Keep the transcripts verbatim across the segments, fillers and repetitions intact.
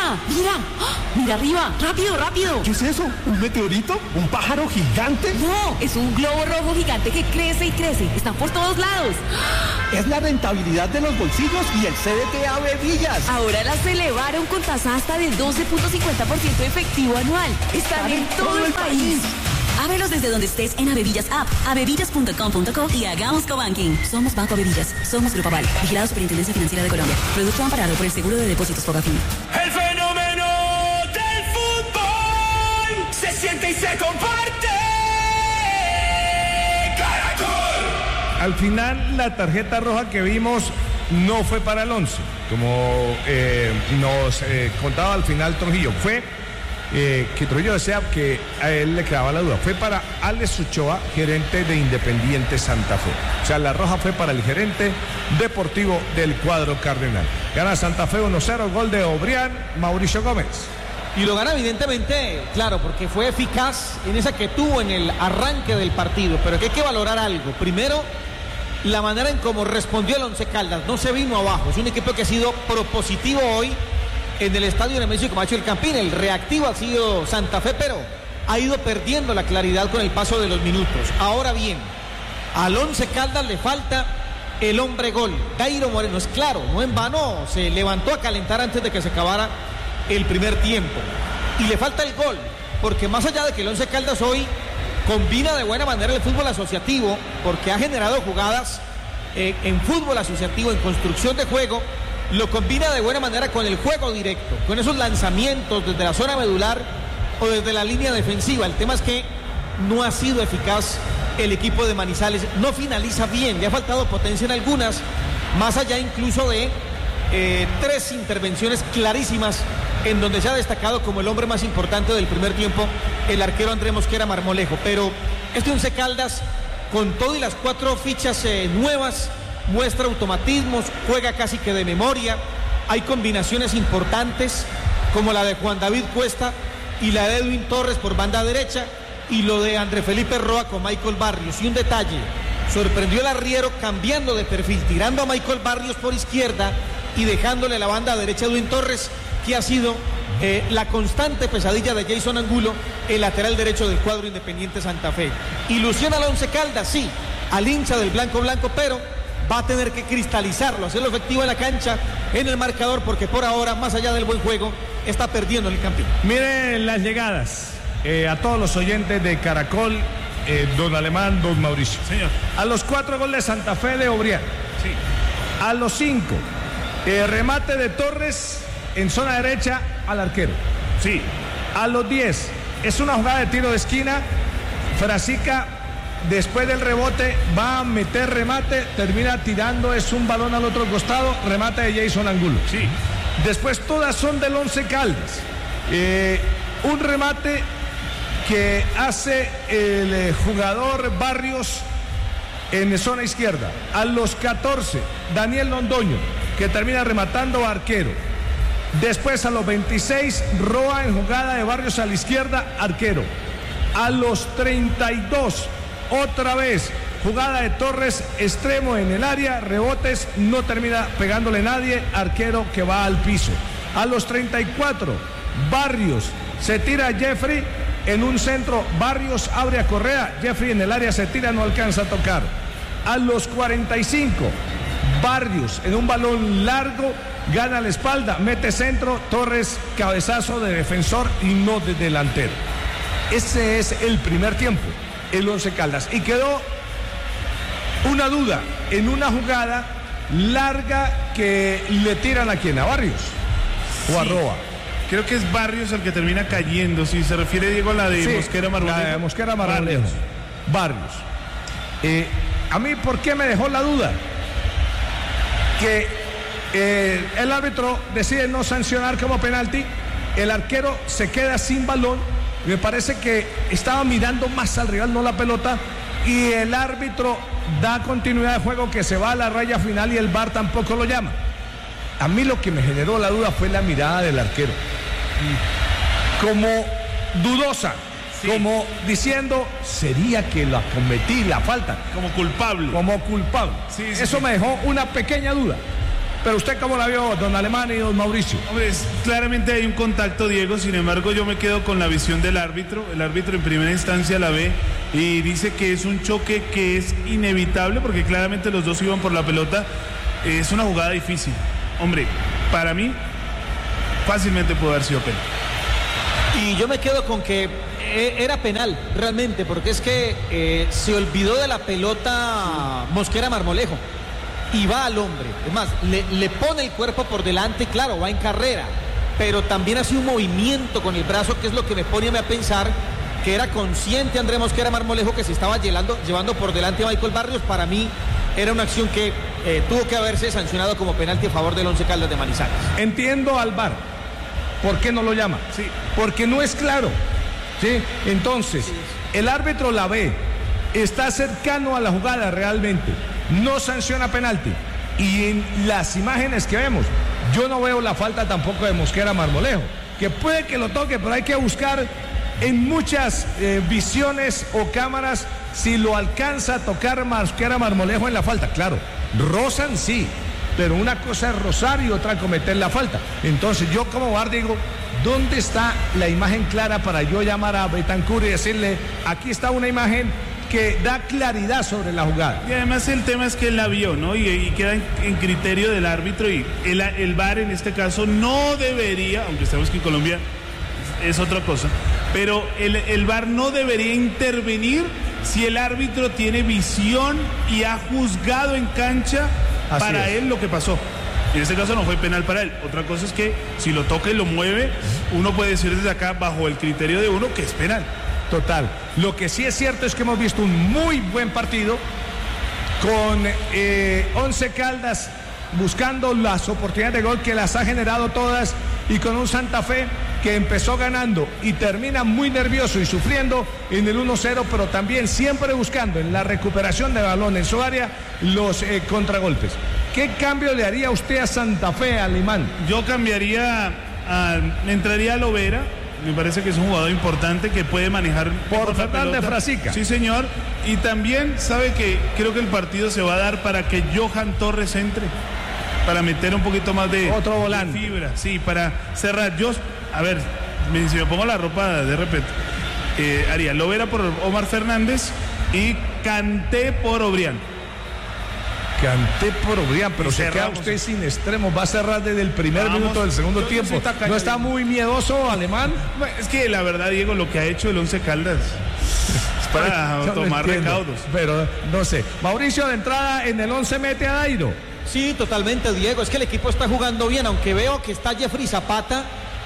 ¡Mira! ¡Mira! ¡Ah! ¡Mira arriba! ¡Rápido, rápido! ¿Qué es eso? ¿Un meteorito? ¿Un pájaro gigante? No, es un globo rojo gigante que crece y crece. Están por todos lados. Es la rentabilidad de los bolsillos y el C D T Avevillas. Ahora las elevaron con tasa hasta del doce punto cincuenta por ciento efectivo anual. Están en todo el país. Ábrelos desde donde estés en Avevillas App, avevillas punto com punto co y hagamos cobanking. Somos Banco Avevillas. Somos Grupo Aval. Vigilado Superintendencia Financiera de Colombia. Producto amparado por el Seguro de Depósitos Fogafín. El fenómeno del fútbol se siente y se comparte. Caracol. Al final, la tarjeta roja que vimos no fue para el once, como eh, nos eh, contaba al final Trujillo. Fue eh, que Trujillo decía que a él le quedaba la duda. Fue para Alex Ochoa, gerente de Independiente Santa Fe. O sea, la roja fue para el gerente deportivo del cuadro cardenal. Gana Santa Fe uno cero, gol de Obrián, Mauricio Gómez. Y lo gana evidentemente, claro, porque fue eficaz en esa que tuvo en el arranque del partido. Pero que hay que valorar algo. Primero, la manera en cómo respondió el Once Caldas. No se vino abajo. Es un equipo que ha sido propositivo hoy en el estadio Nemesio Camacho del Campín. El reactivo ha sido Santa Fe, pero ha ido perdiendo la claridad con el paso de los minutos. Ahora bien, al Once Caldas le falta el hombre gol. Dairo Moreno, es claro, no en vano se levantó a calentar antes de que se acabara el primer tiempo. Y le falta el gol, porque más allá de que el Once Caldas hoy combina de buena manera el fútbol asociativo, porque ha generado jugadas eh, en fútbol asociativo, en construcción de juego, lo combina de buena manera con el juego directo, con esos lanzamientos desde la zona medular o desde la línea defensiva. El tema es que no ha sido eficaz el equipo de Manizales, no finaliza bien, le ha faltado potencia en algunas, más allá incluso de eh, tres intervenciones clarísimas en donde se ha destacado como el hombre más importante del primer tiempo el arquero André Mosquera Marmolejo. Pero este Once Caldas, con todo y las cuatro fichas eh, nuevas, muestra automatismos, juega casi que de memoria, hay combinaciones importantes como la de Juan David Cuesta y la de Edwin Torres por banda derecha y lo de André Felipe Roa con Michael Barrios. Y un detalle, sorprendió el arriero cambiando de perfil, tirando a Michael Barrios por izquierda y dejándole la banda derecha a Edwin Torres, que ha sido eh, la constante pesadilla de Jason Angulo, el lateral derecho del cuadro Independiente Santa Fe. Ilusiona al Once Caldas, sí, al hincha del blanco blanco, pero va a tener que cristalizarlo, hacerlo efectivo en la cancha, en el marcador, porque por ahora, más allá del buen juego, está perdiendo en el campín. Miren las llegadas eh, a todos los oyentes de Caracol, eh, don Alemán, don Mauricio. Señor. A los cuatro goles de Santa Fe de Obrián. Sí. A los cinco, eh, remate de Torres en zona derecha al arquero. Sí. A los diez, es una jugada de tiro de esquina. Frasica, después del rebote, va a meter remate, termina tirando, es un balón al otro costado, remate de Jason Angulo. Sí. Después todas son del Once Caldas. Eh, un remate que hace el eh, jugador Barrios en zona izquierda. A los catorce, Daniel Londoño, que termina rematando a arquero. Después a los veintiséis, Roa en jugada de Barrios a la izquierda, arquero. A los treinta y dos, otra vez jugada de Torres, extremo en el área, rebotes, no termina pegándole nadie, arquero que va al piso. A los treinta y cuatro, Barrios se tira a Jeffrey en un centro, Barrios abre a Correa, Jeffrey en el área se tira, no alcanza a tocar. A los cuarenta y cinco, Barrios en un balón largo, gana la espalda, mete centro, Torres cabezazo de defensor y no de delantero. Ese es el primer tiempo, el Once Caldas. Y quedó una duda en una jugada larga que le tiran a quién, a Barrios o a Sí. Roa. Creo que es Barrios el que termina cayendo. Si se refiere, Diego, a la de Sí, Mosquera Marmolejo. la de Mosquera Marmolejo. Barrios. Barrios. Eh, a mí, ¿por qué me dejó la duda? Que eh, el árbitro decide no sancionar como penalti, el arquero se queda sin balón, me parece que estaba mirando más al rival, no la pelota, y el árbitro da continuidad de juego, que se va a la raya final y el V A R tampoco lo llama. A mí lo que me generó la duda fue la mirada del arquero, como dudosa, sí, como diciendo, ¿sería que la cometí la falta? Como culpable. Como culpable. Sí, sí, Eso sí. me dejó una pequeña duda. Pero usted cómo la vio, don Alemán y don Mauricio. Hombre, es- claramente hay un contacto, Diego, sin embargo yo me quedo con la visión del árbitro. El árbitro en primera instancia la ve y dice que es un choque que es inevitable porque claramente los dos iban por la pelota. Es una jugada difícil. Hombre, para mí fácilmente pudo haber sido penal. Y yo me quedo con que eh, era penal, realmente, porque es que eh, se olvidó de la pelota Mosquera Marmolejo y va al hombre. Es más, le, le pone el cuerpo por delante, claro, va en carrera, pero también hace un movimiento con el brazo, que es lo que me pone a pensar que era consciente André Mosquera Marmolejo que se estaba llevando, llevando por delante a Michael Barrios. Para mí era una acción que eh, tuvo que haberse sancionado como penalti a favor del Once Caldas de Manizales. Entiendo al V A R. ¿Por qué no lo llama? Sí. Porque no es claro. ¿Sí? Entonces, el árbitro la ve, está cercano a la jugada realmente, no sanciona penalti. Y en las imágenes que vemos, yo no veo la falta tampoco de Mosquera Marmolejo, que puede que lo toque, pero hay que buscar en muchas eh, visiones o cámaras si lo alcanza a tocar Mosquera Marmolejo en la falta. Claro, rozan sí, pero una cosa es rozar y otra cometer la falta. Entonces yo como V A R digo, ¿dónde está la imagen clara para yo llamar a Betancur y decirle, aquí está una imagen que da claridad sobre la jugada? Y además el tema es que él la vio, ¿no? Y, y queda en, en criterio del árbitro y el, el V A R en este caso no debería, aunque sabemos que en Colombia es, es otra cosa, pero el, el V A R no debería intervenir si el árbitro tiene visión y ha juzgado en cancha Así para es. él lo que pasó. En este caso no fue penal para él. Otra cosa es que si lo toca y lo mueve, uno puede decir desde acá, bajo el criterio de uno, que es penal. Total. Lo que sí es cierto es que hemos visto un muy buen partido con eh, Once Caldas buscando las oportunidades de gol que las ha generado todas y con un Santa Fe que empezó ganando y termina muy nervioso y sufriendo en el uno cero, pero también siempre buscando en la recuperación de balón en su área los eh, contragolpes. ¿Qué cambio le haría usted a Santa Fe, Alemán? Yo cambiaría, a, entraría a Lovera. Me parece que es un jugador importante que puede manejar Por la Fernández pelota. Frasica. Sí, señor. Y también sabe que creo que el partido se va a dar para que Johan Torres entre, para meter un poquito más de, Otro de volante. fibra. Sí, para cerrar. Yo, a ver, me- si me pongo la ropa de repente, eh, haría Lovera por Omar Fernández y Kanté por Obrián. Canté por Obrián, pero Y se queda cerramos. usted sin extremos. Va a cerrar desde el primer Vamos. minuto del segundo Yo no tiempo. soy tacaño, ¿No está Diego. muy miedoso, Alemán? Bueno, es que la verdad, Diego, lo que ha hecho el Once Caldas es para Yo no tomar entiendo, recaudos. Pero no sé. Mauricio, de entrada en el once mete a Dairo. Sí, totalmente, Diego. Es que el equipo está jugando bien, aunque veo que está Jeffrey Zapata,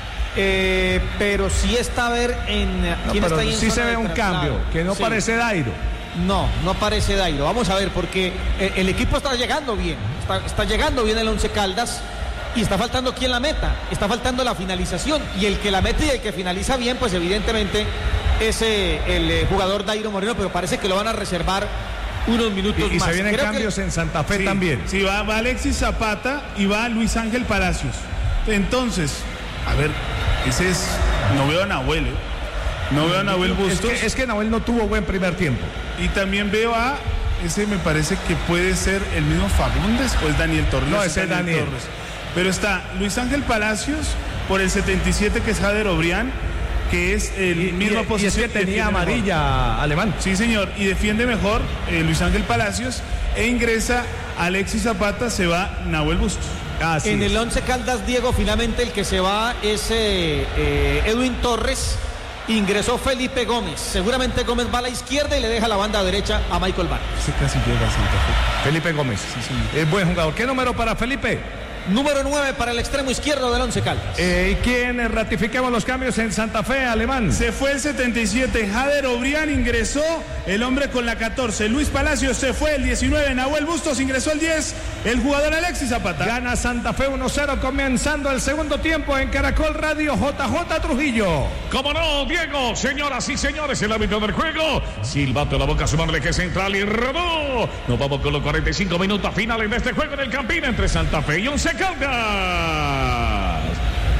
eh, pero sí está a ver en No, quién pero está ahí en sí zona se ve de un traslado. cambio, que no Sí. parece Dairo. No, no parece Dairo. Vamos a ver, porque eh, el equipo está llegando bien. Está, está llegando bien el Once Caldas y está faltando quien la meta. Está faltando la finalización. Y el que la mete y el que finaliza bien, pues evidentemente es eh, el eh, jugador Dairo Moreno, pero parece que lo van a reservar unos minutos Y, y más. se vienen Creo que- cambios en Santa Fe Sí, también. Sí, va, va Alexis Zapata y va Luis Ángel Palacios. Entonces, a ver, ese es. No veo a Nahuel, ¿eh? No veo a Nahuel Es Bustos. que, es que Nahuel no tuvo buen primer tiempo. Y también veo a. Ese me parece que puede ser el mismo Fagundes o es Daniel Torres. No, sé, ese es Daniel. Torres. Pero está Luis Ángel Palacios por el setenta y siete, que es Jader Obrián, que es el Y, misma y- y es posición. que tenía defiende mejor. amarilla, Alemán. Sí, señor, y defiende mejor eh, Luis Ángel Palacios e ingresa Alexis Zapata, se va Nahuel Bustos. Así En es. el Once Caldas, Diego, finalmente el que se va es eh, eh, Edwin Torres. Ingresó Felipe Gómez. Seguramente Gómez va a la izquierda y le deja la banda derecha a Michael Barrios. Ese casi llega a Santa Fe. Felipe Gómez. Es buen jugador. ¿Qué número para Felipe? Número nueve para el extremo izquierdo del Once Caldas. Eh, ¿Y quién eh, ratifiquemos los cambios en Santa Fe, Alemán? Se fue el setenta y siete, Jader Obrián ingresó, el hombre con la catorce, Luis Palacios se fue el diecinueve, Nahuel Bustos ingresó el diez, el jugador Alexis Zapata. Gana Santa Fe uno cero, comenzando el segundo tiempo en Caracol Radio. J J Trujillo. ¿Cómo no, Diego? Señoras y señores, el árbitro del juego. Silbato en la boca, sumarle que central y rodó. Nos vamos con los cuarenta y cinco minutos finales de este juego en el Campín entre Santa Fe y Once Caldas.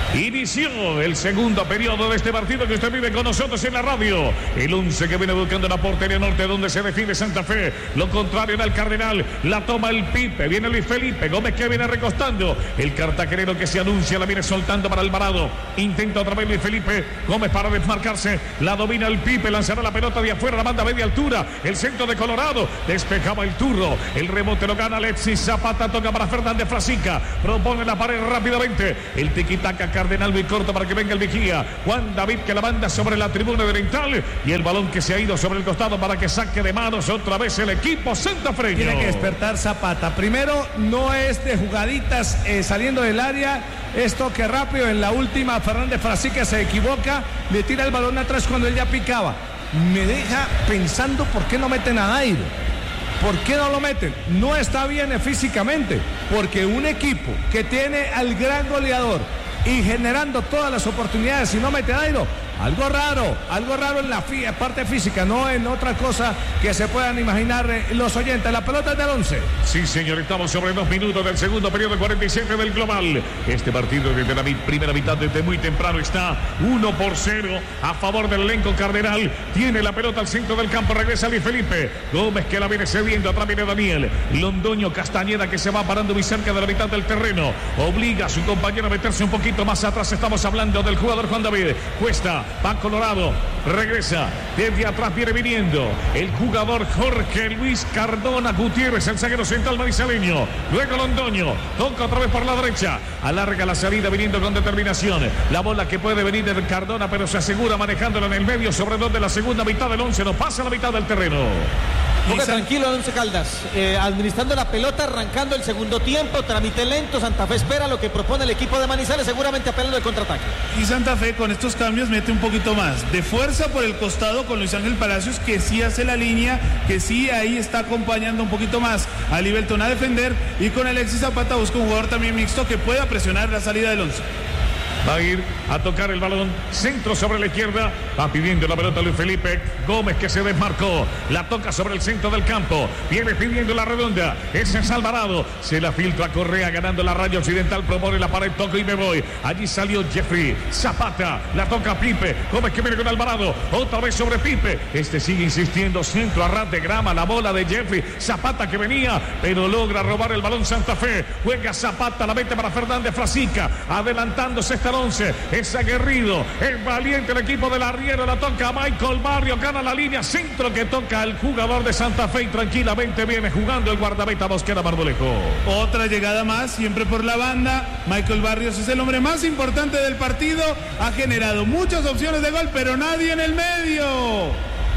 Inició el segundo periodo de este partido que usted vive con nosotros en la radio. El once que viene buscando la portería norte donde se define Santa Fe. Lo contrario era el Cardenal. La toma el Pipe. Viene Luis Felipe. Gómez que viene recostando. El cartagenero que se anuncia la viene soltando para Alvarado. Intenta otra vez Luis Felipe. Gómez para desmarcarse. La domina el Pipe. Lanzará la pelota de afuera. La manda a media altura. El centro de Colorado. Despejaba el turro. El rebote lo gana Alexis Zapata. Toca para Fernández Frasica. Propone la pared rápidamente. El tiquitaca Cardenal muy corto para que venga el vigía. Juan David que la manda sobre la tribuna oriental y el balón que se ha ido sobre el costado para que saque de manos otra vez el equipo santafreño. Tiene que despertar Zapata. Primero, no es de jugaditas eh, saliendo del área. Es toque rápido. En la última, Fernández Frasica se equivoca. Le tira el balón atrás cuando él ya picaba. Me deja pensando por qué no meten a Dairo. ¿Por qué no lo meten? No está bien físicamente. Porque un equipo que tiene al gran goleador y generando todas las oportunidades, si no mete a Dairo, algo raro, algo raro en la parte física, no en otra cosa que se puedan imaginar eh, los oyentes. La pelota es del once. Sí, señor, estamos sobre dos minutos del segundo periodo, cuarenta y siete del global. Este partido desde la primera mitad, desde muy temprano, está uno por cero a favor del elenco cardenal. Tiene la pelota al centro del campo, regresa Luis Felipe. Gómez que la viene cediendo, atrás viene Daniel. Londoño Castañeda que se va parando muy cerca de la mitad del terreno. Obliga a su compañero a meterse un poquito más atrás. Estamos hablando del jugador Juan David. Cuesta. Va Colorado, regresa, desde atrás viene viniendo el jugador Jorge Luis Cardona Gutiérrez, el zaguero central manizaleño. Luego Londoño, toca otra vez por la derecha, alarga la salida viniendo con determinación. La bola que puede venir del Cardona, pero se asegura manejándola en el medio, sobre donde la segunda mitad del once no pasa la mitad del terreno. Ponga tranquilo, Once Caldas, eh, administrando la pelota, arrancando el segundo tiempo, trámite lento. Santa Fe espera lo que propone el equipo de Manizales, seguramente apelando el contraataque. Y Santa Fe con estos cambios mete un poquito más de fuerza por el costado con Luis Ángel Palacios, que sí hace la línea, que sí ahí está acompañando un poquito más a Libelton a defender, y con Alexis Zapata busca un jugador también mixto que pueda presionar la salida del once. Va a ir a tocar el balón, centro sobre la izquierda, va pidiendo la pelota Luis Felipe. Gómez que se desmarcó, la toca sobre el centro del campo, viene pidiendo la redonda, ese es Alvarado, se la filtra Correa ganando la raya occidental, propone la pared, toco y me voy. Allí salió Jeffrey Zapata, la toca Pipe, Gómez que viene con Alvarado, otra vez sobre Pipe, este sigue insistiendo, centro a ras de grama, la bola de Jeffrey Zapata que venía, pero logra robar el balón Santa Fe. Juega Zapata, la mete para Fernández Frasica, adelantándose esta once, es aguerrido, es valiente el equipo del arriero, la toca Michael Barrio, gana la línea, centro que toca el jugador de Santa Fe y tranquilamente viene jugando el guardameta Mosquera Marmolejo. Otra llegada más, siempre por la banda. Michael Barrios es el hombre más importante del partido, ha generado muchas opciones de gol, pero nadie en el medio.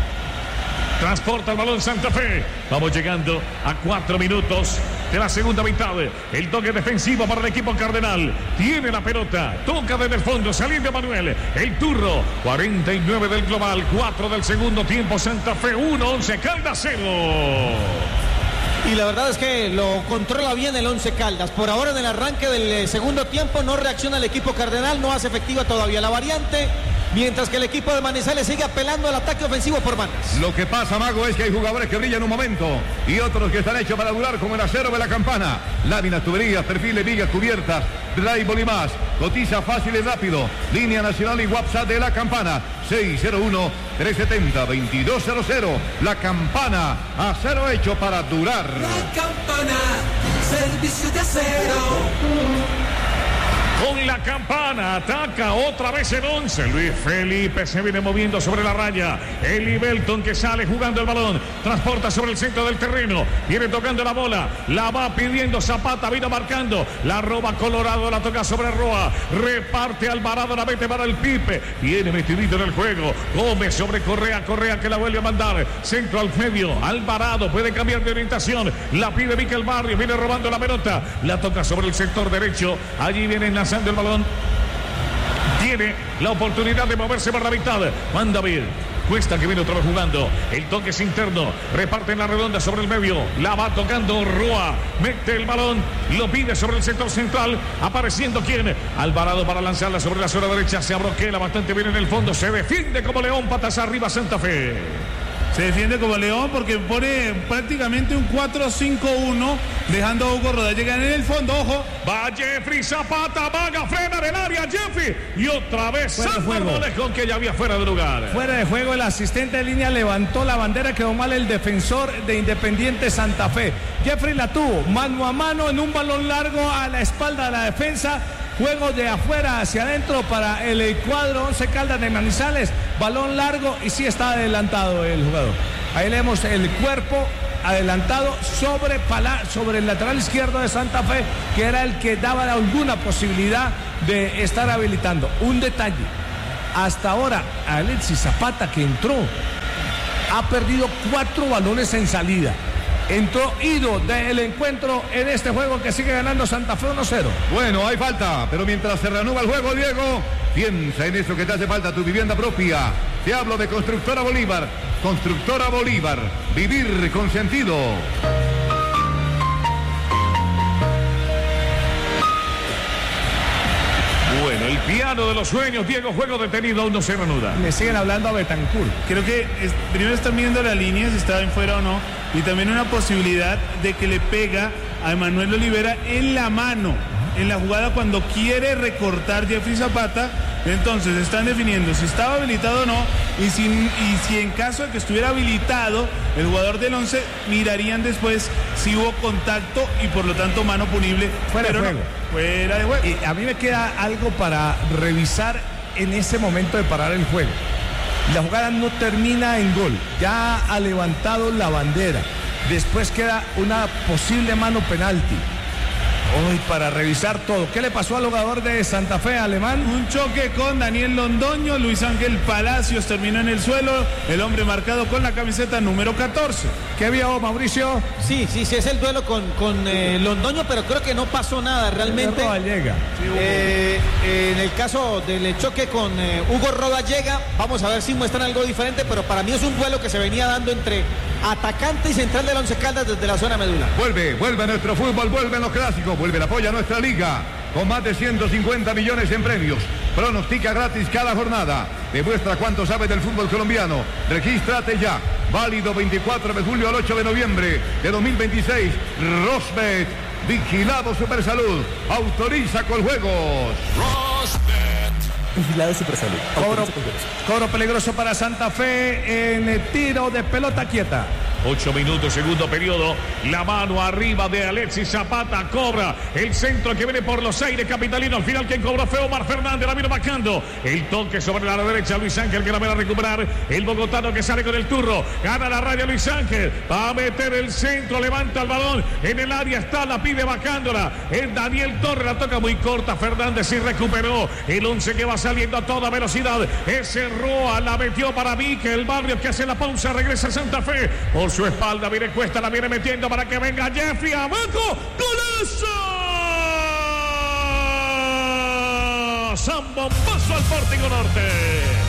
Transporta el balón Santa Fe. Vamos llegando a cuatro minutos de la segunda mitad. El toque defensivo para el equipo cardenal. Tiene la pelota. Toca desde el fondo. Saliendo Manuel. El turro. cuarenta y nueve del global. cuatro del segundo tiempo. Santa Fe uno, Once Caldas cero. Y la verdad es que lo controla bien el Once Caldas. Por ahora en el arranque del segundo tiempo no reacciona el equipo cardenal. No hace efectiva todavía la variante. Mientras que el equipo de Manizales sigue apelando al ataque ofensivo por bandas. Lo que pasa, Mago, es que hay jugadores que brillan un momento y otros que están hechos para durar, como el acero de la Campana. Láminas, tuberías, perfiles, vigas, cubiertas, drywall y más. Cotiza fácil y rápido. Línea nacional y WhatsApp de la Campana. seis cero uno, tres siete cero, dos dos cero cero. La Campana, acero hecho para durar. La Campana, servicio de acero. Con la Campana, ataca otra vez el once. Luis Felipe se viene moviendo sobre la raya. El Libelton que sale jugando el balón. Transporta sobre el centro del terreno. Viene tocando la bola. La va pidiendo Zapata. Vino marcando. La roba Colorado. La toca sobre Roa. Reparte Alvarado. La mete para el Pipe. Viene metidito en el juego. Gómez sobre Correa. Correa que la vuelve a mandar. Centro al medio. Alvarado puede cambiar de orientación. La pide Miquel Barrio. Viene robando la pelota. La toca sobre el sector derecho. Allí viene enlazando el balón. Tiene la oportunidad de moverse para la mitad. Juan David. Cuesta que viene otra vez jugando. El toque es interno. Reparte en la redonda sobre el medio. La va tocando Roa. Mete el balón. Lo pide sobre el sector central. Apareciendo quién. Alvarado para lanzarla sobre la zona derecha. Se abroquela bastante bien en el fondo. Se defiende como león. Patas arriba Santa Fe. Se defiende como león porque pone prácticamente un cuatro cinco uno, dejando a Hugo Rodallega en el fondo. Ojo. Va Jeffrey Zapata, vaga, frena del área, Jeffrey. Y otra vez San Marmoles con que ya había fuera de lugar. Fuera de juego, el asistente de línea levantó la bandera, quedó mal el defensor de Independiente Santa Fe. Jeffrey la tuvo, mano a mano en un balón largo a la espalda de la defensa. Juego de afuera hacia adentro para el cuadro Once Caldas de Manizales. Balón largo y sí está adelantado el jugador. Ahí leemos el cuerpo adelantado sobre, pala, sobre el lateral izquierdo de Santa Fe, que era el que daba alguna posibilidad de estar habilitando. Un detalle, hasta ahora Alexis Zapata, que entró, ha perdido cuatro balones en salida. Entró ido del encuentro en este juego que sigue ganando Santa Fe uno cero. Bueno, hay falta, pero mientras se reanuda el juego, Diego, piensa en eso que te hace falta, tu vivienda propia. Te hablo de Constructora Bolívar. Constructora Bolívar, vivir con sentido. Bueno, el piano de los sueños, Diego, juego detenido, aún no se reanuda. Le siguen hablando a Betancur. Creo que es, primero están viendo la línea, si está en fuera o no, y también una posibilidad de que le pega a Emanuel Olivera en la mano, en la jugada cuando quiere recortar Jeffrey Zapata. Entonces están definiendo si estaba habilitado o no, y si, y si en caso de que estuviera habilitado el jugador del once, mirarían después si hubo contacto y por lo tanto mano punible. Fuera de juego. No, fuera de juego. Y a mí me queda algo para revisar en ese momento de parar el juego. La jugada no termina en gol, ya ha levantado la bandera. Después queda una posible mano penalti. Hoy para revisar todo. ¿Qué le pasó al jugador de Santa Fe, Alemán? Un choque con Daniel Londoño. Luis Ángel Palacios terminó en el suelo. El hombre marcado con la camiseta número catorce. ¿Qué vio, Mauricio? Sí, sí, sí, es el duelo con, con eh, Londoño, pero creo que no pasó nada realmente. Rodallega. Eh, eh, en el caso del choque con eh, Hugo Rodallega, vamos a ver si muestran algo diferente, pero para mí es un duelo que se venía dando entre atacante y central del Once Caldas desde la zona medular. Vuelve, vuelve nuestro fútbol, vuelven los clásicos, vuelve el apoyo a nuestra liga, con más de ciento cincuenta millones en premios. Pronostica gratis cada jornada. Demuestra cuánto sabes del fútbol colombiano. Regístrate ya. Válido veinticuatro de julio al ocho de noviembre de dos mil veintiséis. Rosbet, vigilado Supersalud. Autoriza con juegos. Rosbet. Vigilado Supersalud. Cobro, cobro peligroso para Santa Fe en el tiro de pelota quieta. Ocho minutos, segundo periodo. La mano arriba de Alexis Zapata. Cobra el centro que viene por los aires capitalinos. Al final quien cobró fue Omar Fernández. La vino marcando. El toque sobre la derecha. Luis Ángel que la va a recuperar. El bogotano que sale con el turro. Gana la raya Luis Ángel. Va a meter el centro. Levanta el balón. En el área está. La pide bajándola. El Daniel Torres la toca muy corta. Fernández sí recuperó. El once que va saliendo a toda velocidad. Ese Roa la metió para Vique. El Barrio que hace la pausa. Regresa a Santa Fe. Por su espalda viene Cuesta, la viene metiendo para que venga Jeffrey abajo. ¡Golazo! Zambombazo al Pórtico Norte.